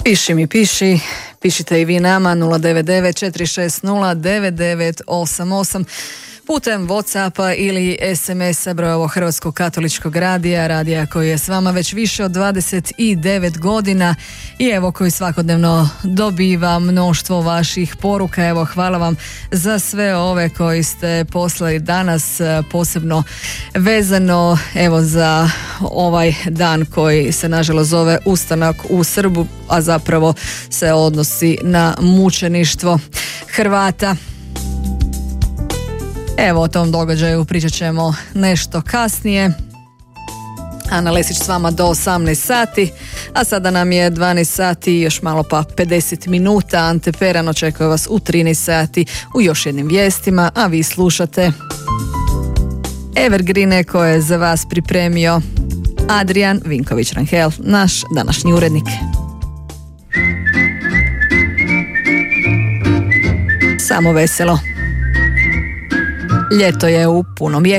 Piši mi, pišite i vi nama 099 460 9988 putem Whatsappa ili SMS-a broja Hrvatskog katoličkog radija koji je s vama već više od 29 godina i evo koji svakodnevno dobiva mnoštvo vaših poruka. Evo, hvala vam za sve ove koji ste poslali danas, posebno vezano evo za ovaj dan koji se nažalost zove Ustanak u Srbu, a zapravo se odnosi na mučeništvo Hrvata. Evo, o tom događaju pričat ćemo nešto kasnije. Ana Lesić s vama do 18 sati, a sada nam je 12 sati i još malo pa 50 minuta. Ante Peran očekuje vas u 13 sati u još jednim vijestima, a vi slušate Evergreene koje je za vas pripremio Adrian Vinković-Ranhel, naš današnji urednik. Samo veselo. Ljeto je u punom jeku.